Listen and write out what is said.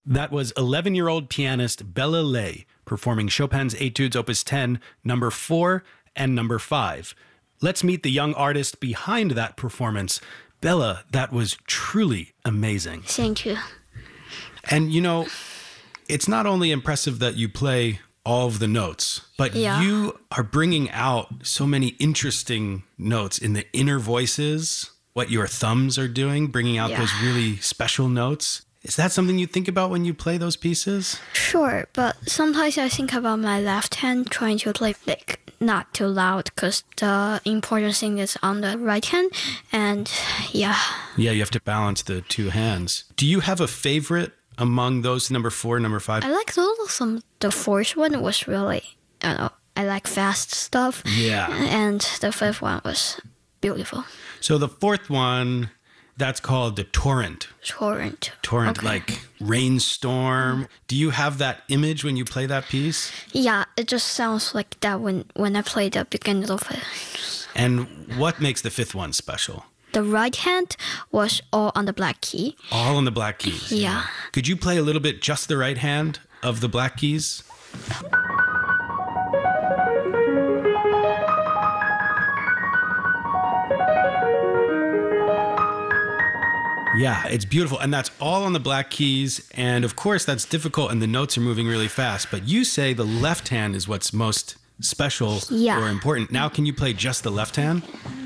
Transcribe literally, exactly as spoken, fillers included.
That was eleven-year-old pianist Bella Lay performing Chopin's Etudes Opus ten, number four and number five. Let's meet the young artist behind that performance. Bella, that was truly amazing. Thank you. And you know, it's not only impressive that you play all of the notes, but yeah. you are bringing out so many interesting notes in the inner voices, what your thumbs are doing, bringing out yeah. those really special notes. Is that something you think about when you play those pieces? Sure, but sometimes I think about my left hand trying to play like not too loud because the important thing is on the right hand. And yeah. Yeah, you have to balance the two hands. Do you have a favorite among those, number four, number five? I like those. Some, the fourth one was really, I don't know, I like fast stuff. Yeah. And the fifth one was beautiful. So the fourth one, that's called the torrent. Torrent. Torrent, okay. like rainstorm. Do you have that image when you play that piece? Yeah, it just sounds like that when, when I play the beginning of it. And what makes the fifth one special? The right hand was all on the black key. All on the black keys? Yeah. Could you play a little bit just the right hand of the black keys? Yeah, it's beautiful. And that's all on the black keys. And of course, that's difficult and the notes are moving really fast. But you say the left hand is what's most special yeah. or important. Now, can you play just the left hand?